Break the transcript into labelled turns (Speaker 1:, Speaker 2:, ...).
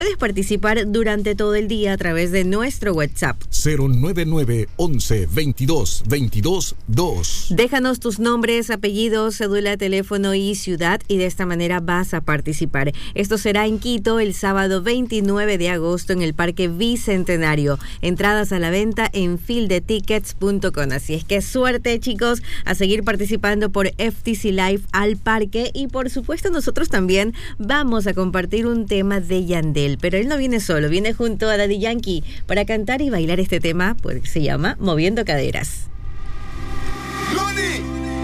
Speaker 1: Puedes participar durante todo el día a través de nuestro WhatsApp
Speaker 2: 099 11 22 22 2.
Speaker 1: Déjanos tus nombres, apellidos, cédula, teléfono y ciudad y de esta manera vas a participar. Esto será en Quito el sábado 29 de agosto en el Parque Bicentenario. Entradas a la venta en fieldetickets.com. Así es que suerte, chicos, a seguir participando por FTC Live al parque y por supuesto nosotros también vamos a compartir un tema de Yandel. Pero él no viene solo, viene junto a Daddy Yankee para cantar y bailar este tema, pues se llama Moviendo Caderas.
Speaker 3: ¡Loni!